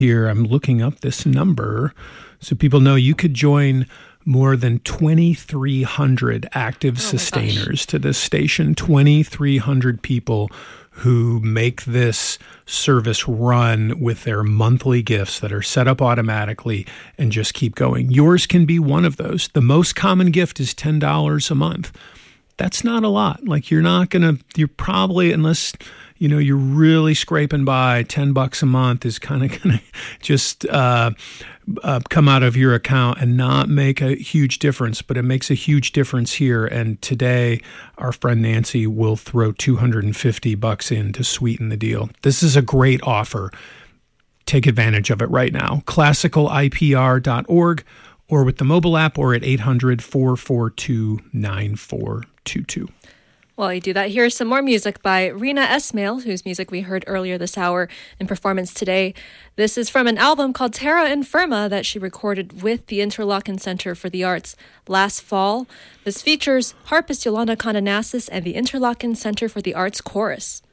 Here, I'm looking up this number so people know you could join more than 2,300 active sustainers to this station, 2,300 people who make this service run with their monthly gifts that are set up automatically and just keep going. Yours can be one of those. The most common gift is $10 a month. That's not a lot. Like you're probably, unless you're really scraping by, $10 a month is kind of going to just come out of your account and not make a huge difference, but it makes a huge difference here. And today, our friend Nancy will throw $250 in to sweeten the deal. This is a great offer. Take advantage of it right now. ClassicalIPR.org or with the mobile app or at 800-442-9422. While you do that, here's some more music by Rina Esmail, whose music we heard earlier this hour in performance today. This is from an album called Terra Infirma that she recorded with the Interlochen Center for the Arts last fall. This features harpist Yolanda Condonasis and the Interlochen Center for the Arts Chorus.